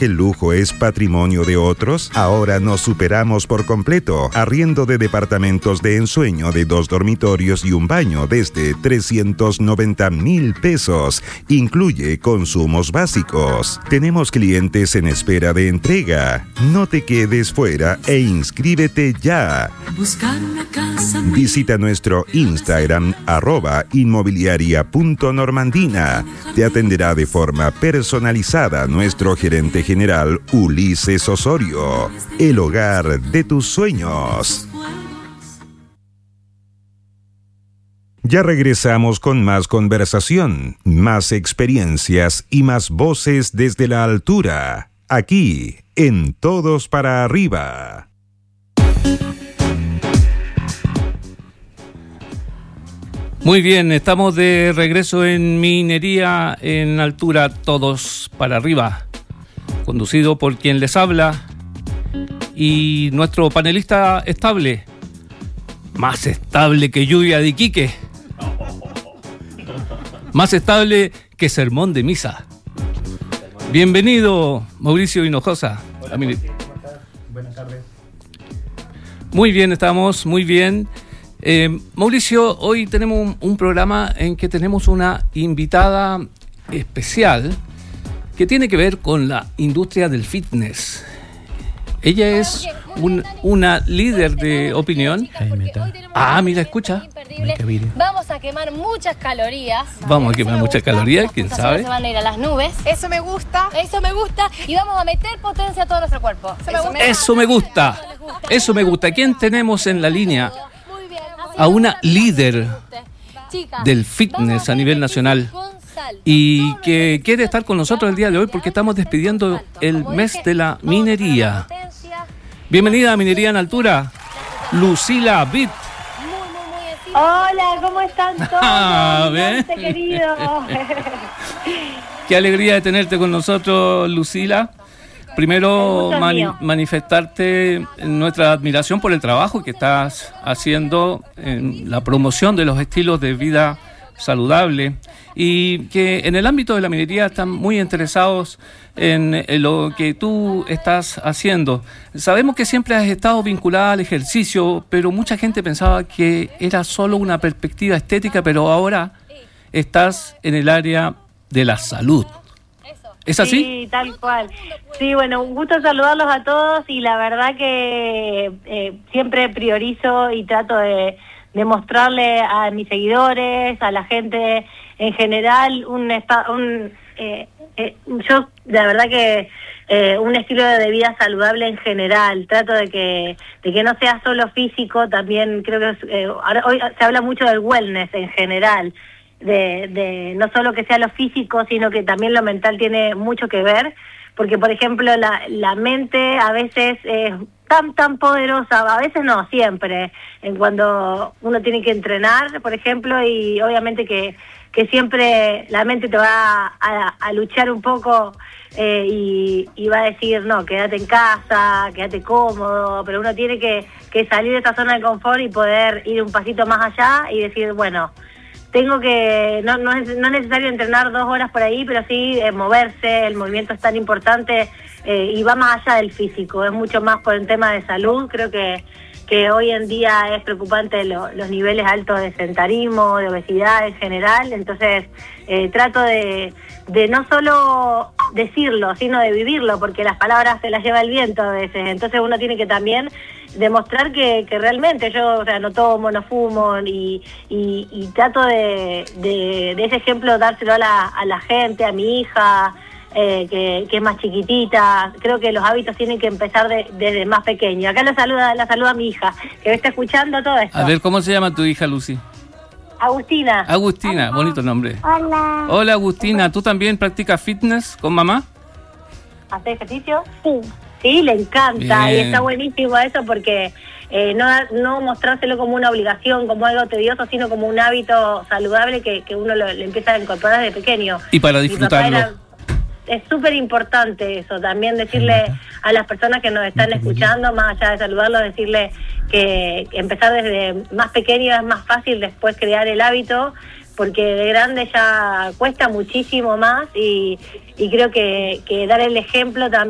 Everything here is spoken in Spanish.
que el lujo es patrimonio de otros? Ahora nos superamos por completo. Arriendo de departamentos de ensueño de 2 dormitorios y un baño desde 390,000 pesos. Incluye consumos básicos. Tenemos clientes en espera de entrega. No te quedes fuera e inscríbete ya. Visita nuestro Instagram @inmobiliaria.normandina. Te atenderá de forma personalizada nuestro gerente general Ulises Osorio. El hogar de tus sueños. Ya regresamos con más conversación, más experiencias y más voces desde la altura. Aquí, en Todos para Arriba. Muy bien, estamos de regreso en Minería en Altura, Todos para Arriba, conducido por quien les habla y nuestro panelista estable, más estable que lluvia de Iquique, más estable que sermón de misa. Bienvenido, Mauricio Hinojosa. Hola, buenas tardes. Muy bien, estamos muy bien. Mauricio, hoy tenemos un programa en que tenemos una invitada especial que tiene que ver con la industria del fitness. Ella es una líder de opinión. Mira, escucha. Vamos a quemar muchas calorías. Vamos a quemar muchas calorías, quién sabe. Se van a ir a las nubes. Eso me gusta. Eso me gusta. Y vamos a meter potencia a todo nuestro cuerpo. Eso me gusta. Eso me gusta. ¿Quién tenemos en la línea? A una líder del fitness a nivel nacional y que quiere estar con nosotros el día de hoy porque estamos despidiendo el mes de la minería. Bienvenida a Minería en Altura, Lucila Bit. Hola, ¿cómo están todos? ¿Bien? Querido. Qué alegría de tenerte con nosotros, Lucila. Primero, manifestarte nuestra admiración por el trabajo que estás haciendo en la promoción de los estilos de vida saludable y que en el ámbito de la minería están muy interesados en lo que tú estás haciendo. Sabemos que siempre has estado vinculada al ejercicio, pero mucha gente pensaba que era solo una perspectiva estética, pero ahora estás en el área de la salud. ¿Es así? Sí, tal cual. Sí, bueno, un gusto saludarlos a todos y la verdad que siempre priorizo y trato de mostrarle a mis seguidores, a la gente en general, yo la verdad que un estilo de vida saludable en general. Trato de que no sea solo físico, también creo que hoy se habla mucho del wellness en general. De no solo que sea lo físico, sino que también lo mental tiene mucho que ver, porque por ejemplo la mente a veces es tan poderosa, a veces no, siempre, en cuando uno tiene que entrenar, por ejemplo, y obviamente que siempre la mente te va a luchar un poco y va a decir, no, quédate en casa, quédate cómodo, pero uno tiene que salir de esa zona de confort y poder ir un pasito más allá y decir, bueno, tengo que, no es necesario entrenar 2 horas por ahí, pero sí moverse, el movimiento es tan importante y va más allá del físico, es mucho más por el tema de salud. Creo que hoy en día es preocupante los niveles altos de sedentarismo, de obesidad en general, entonces trato de no solo decirlo, sino de vivirlo, porque las palabras se las lleva el viento a veces, entonces uno tiene que también demostrar que realmente yo, o sea, no tomo, no fumo y trato de ese ejemplo dárselo a la gente, a mi hija, que es más chiquitita. Creo que los hábitos tienen que empezar desde más pequeño. Acá la saluda mi hija, que me está escuchando todo esto. A ver, ¿cómo se llama tu hija, Lucy? Agustina. Agustina, hola. Bonito nombre. Hola. Hola, Agustina, ¿tú también practicas fitness con mamá? ¿Haces ejercicio? Sí. Sí, le encanta. Bien. Y está buenísimo eso porque no mostrárselo como una obligación, como algo tedioso, sino como un hábito saludable que uno le empieza a incorporar desde pequeño. Y para disfrutarlo. Es súper importante eso, también decirle a las personas que nos están escuchando, más allá de saludarlos, decirle que empezar desde más pequeño es más fácil después crear el hábito, porque de grande ya cuesta muchísimo más y creo que dar el ejemplo también